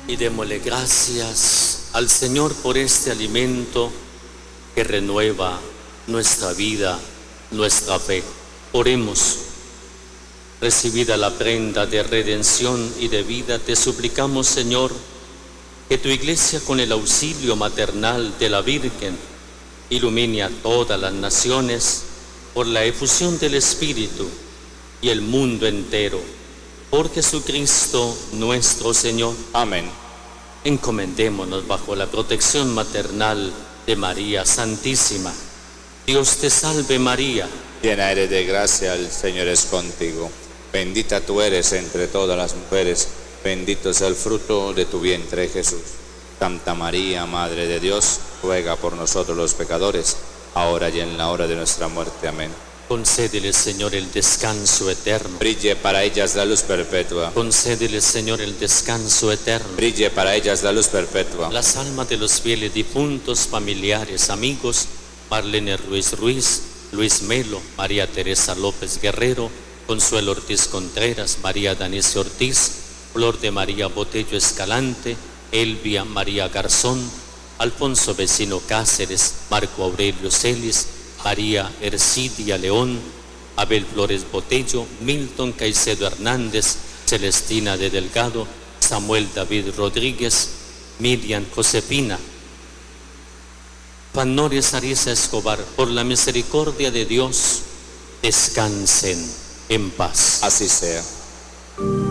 y démosle gracias al Señor por este alimento que renueva nuestra vida, nuestra fe. Oremos. Recibida la prenda de redención y de vida, te suplicamos, Señor, que tu Iglesia, con el auxilio maternal de la Virgen, ilumine a todas las naciones por la efusión del Espíritu y el mundo entero. Por Jesucristo nuestro Señor. Amén. Encomendémonos bajo la protección maternal de María Santísima. Dios te salve María. Llena eres de gracia, el Señor es contigo. Bendita tú eres entre todas las mujeres, bendito es el fruto de tu vientre, Jesús. Santa María, Madre de Dios, ruega por nosotros los pecadores, ahora y en la hora de nuestra muerte. Amén. Concédele, Señor, el descanso eterno. Brille para ellas la luz perpetua. Concédele, Señor, el descanso eterno. Brille para ellas la luz perpetua. Las almas de los fieles difuntos, familiares, amigos, Marlene Ruiz Ruiz, Luis Melo, María Teresa López Guerrero, Consuelo Ortiz Contreras, María Danice Ortiz, Flor de María Botello Escalante, Elvia María Garzón, Alfonso Vecino Cáceres, Marco Aurelio Celis, María Ercidia León, Abel Flores Botello, Milton Caicedo Hernández, Celestina de Delgado, Samuel David Rodríguez, Miriam Josefina, Panores Ariza Escobar, por la misericordia de Dios, descansen en paz. Así sea.